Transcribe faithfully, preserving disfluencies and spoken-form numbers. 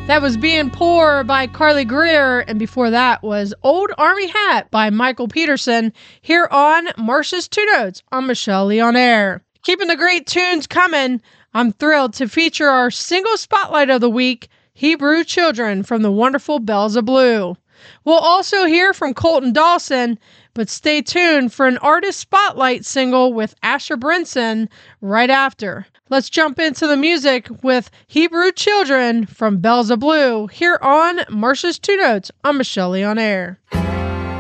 That was Being Poor by Carly Greer, and before that was Old Army Hat by Michael Peterson, here on Marcia's Two Notes on Michelle Lee on Air. Keeping the great tunes coming, I'm thrilled to feature our single spotlight of the week, Hebrew Children from the wonderful Bells of Blue. We'll also hear from Colton Dawson, but stay tuned for an artist spotlight single with Asher Brinson right after. Let's jump into the music with Hebrew Children from Bells of Blue here on Marcia's Two Notes on Michelle Lee on Air.